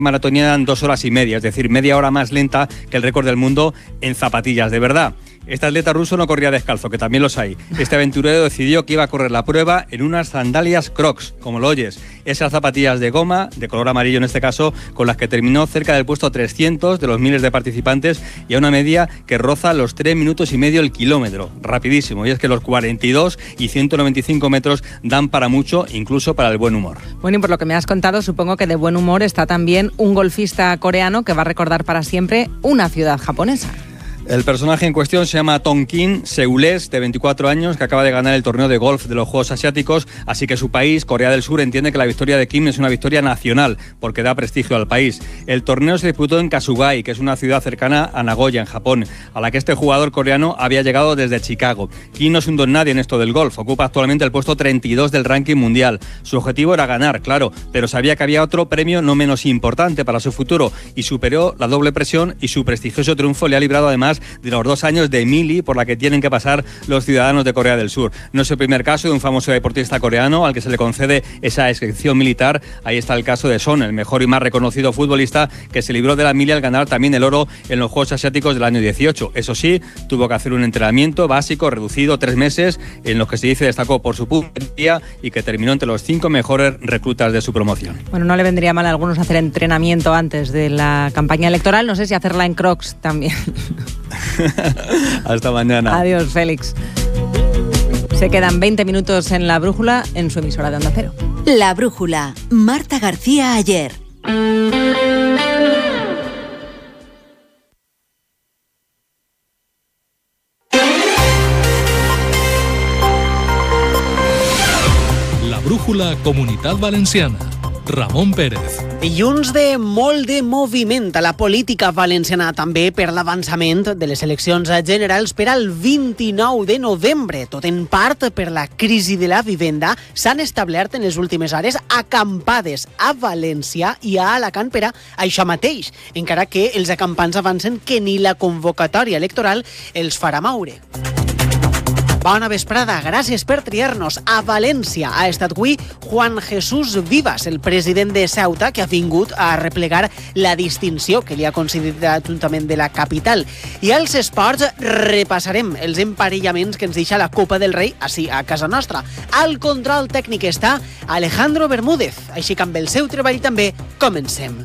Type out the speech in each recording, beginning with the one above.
maratoniana en 2 horas y media, es decir, media hora más lenta que el récord del mundo en zapatillas de verdad. Este atleta ruso no corría descalzo, que también los hay. Este aventurero decidió que iba a correr la prueba en unas sandalias Crocs, como lo oyes. Esas zapatillas de goma, de color amarillo en este caso, con las que terminó cerca del puesto 300 de los miles de participantes y a una media que roza los 3 minutos y medio el kilómetro. Rapidísimo. Y es que los 42 y 195 metros dan para mucho, incluso para el buen humor. Bueno, y por lo que me has contado, supongo que de buen humor está también un golfista coreano que va a recordar para siempre una ciudad japonesa. El personaje en cuestión se llama Tonkin Seulés, de 24 años, que acaba de ganar el torneo de golf de los Juegos Asiáticos, así que su país, Corea del Sur, entiende que la victoria de Kim es una victoria nacional, porque da prestigio al país. El torneo se disputó en Kasugai, que es una ciudad cercana a Nagoya, en Japón, a la que este jugador coreano había llegado desde Chicago. Kim no es un don nadie en esto del golf, ocupa actualmente el puesto 32 del ranking mundial. Su objetivo era ganar, claro, pero sabía que había otro premio no menos importante para su futuro, y superó la doble presión, y su prestigioso triunfo le ha librado además de los 2 años de mili por la que tienen que pasar los ciudadanos de Corea del Sur. No es el primer caso de un famoso deportista coreano al que se le concede esa excepción militar. Ahí está el caso de Son, el mejor y más reconocido futbolista que se libró de la mili al ganar también el oro en los Juegos Asiáticos del año 18. Eso sí, tuvo que hacer un entrenamiento básico reducido, 3 meses, en los que se dice destacó por su puntería y que terminó entre los 5 mejores reclutas de su promoción. Bueno, no le vendría mal a algunos hacer entrenamiento antes de la campaña electoral, no sé si hacerla en Crocs también. Hasta mañana. Adiós, Félix. Se quedan 20 minutos en La Brújula, en su emisora de Onda Cero. La Brújula, Marta García Ayer. La Brújula Comunitat Valenciana. Ramon Pérez. Dilluns de molt de moviment a la política valenciana, també per l'avançament de les eleccions generals per al 29 de novembre. Tot en part per la crisi de la vivenda, s'han establert en les últimes hores acampades a València i a Alacant per a això mateix, encara que els acampants avancen que ni la convocatòria electoral els farà moure. Bona vesprada, gràcies per triar-nos. A València ha estat avui Juan Jesús Vivas, el president de Ceuta, que ha vingut a replegar la distinció que li ha concedit l'Ajuntament de la capital. I als esports repassarem els emparellaments que ens deixa la Copa del Rei així a casa nostra. Al control tècnic està Alejandro Bermúdez, així que amb el seu treball també comencem.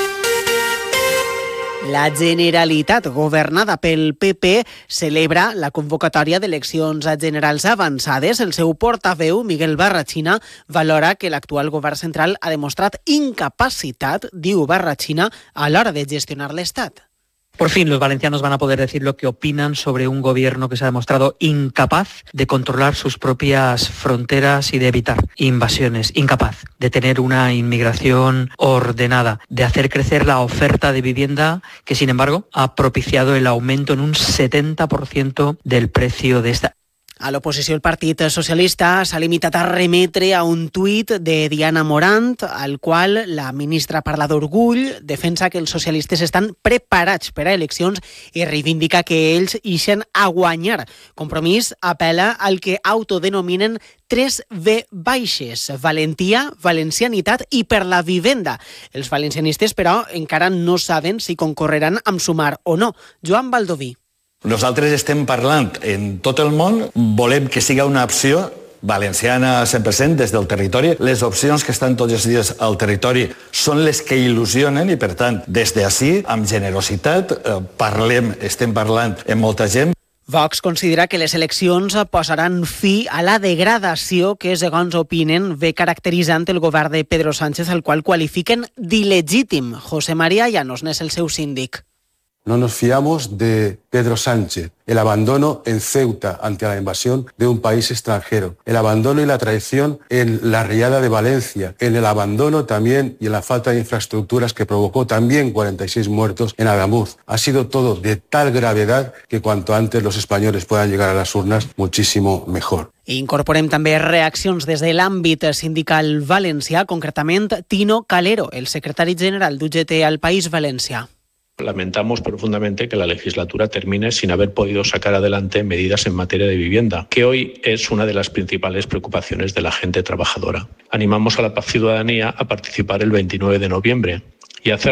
La Generalitat, governada pel PP, celebra la convocatòria d'eleccions generals avançades. El seu portaveu, Miguel Barrachina, valora que l'actual govern central ha demostrat incapacitat, diu Barrachina, a l'hora de gestionar l'Estat. Por fin los valencianos van a poder decir lo que opinan sobre un gobierno que se ha demostrado incapaz de controlar sus propias fronteras y de evitar invasiones, incapaz de tener una inmigración ordenada, de hacer crecer la oferta de vivienda que, sin embargo, ha propiciado el aumento en un 70% del precio de esta. A l'oposició, el Partit Socialista s'ha limitat a remetre a un tuit de Diana Morant, al qual la ministra parla d'orgull, defensa que els socialistes estan preparats per a eleccions i reivindica que ells ixen a guanyar. Compromís apel·la al que autodenominen 3 V baixes: valentia, valencianitat i per la vivenda. Els valencianistes, però, encara no saben si concorreran amb Sumar o no. Joan Baldoví. Nosaltres estem parlant en tot el món, volem que siga una opció valenciana 100% des del territori. Les opcions que estan tots els dies al territori són les que il·lusionen i, per tant, des d'ací, amb generositat, estem parlant amb molta gent. Vox considera que les eleccions posaran fi a la degradació que, segons opinen, ve caracteritzant el govern de Pedro Sánchez, el qual qualifiquen d'il·legítim. José María Llanos n'és el seu síndic. No nos fiamos de Pedro Sánchez, el abandono en Ceuta ante la invasión de un país extranjero, el abandono y la traición en la riada de Valencia, en el abandono también y en la falta de infraestructuras que provocó también 46 muertos en Adamuz. Ha sido todo de tal gravedad que cuanto antes los españoles puedan llegar a las urnas, muchísimo mejor. Incorporem també reaccions des de l'àmbit sindical valencià, concretament Tino Calero, el secretari general d'UGT al País Valencià. Lamentamos profundamente que la legislatura termine sin haber podido sacar adelante medidas en materia de vivienda, que hoy es una de las principales preocupaciones de la gente trabajadora. Animamos a la ciudadanía a participar el 29 de noviembre y hacer